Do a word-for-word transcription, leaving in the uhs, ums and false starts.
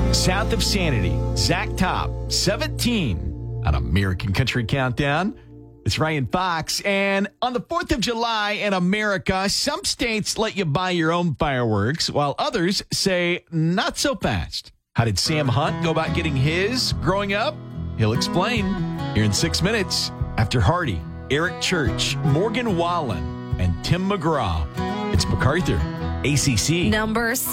South of Sanity, Zach Top, seventeen on American Country Countdown. It's Ryan Fox. And on the fourth of July in America, some states let you buy your own fireworks, while others say not so fast. How did Sam Hunt go about getting his growing up? He'll explain here in six minutes after Hardy, Eric Church, Morgan Wallen, and Tim McGraw. It's MacArthur, A C C. Number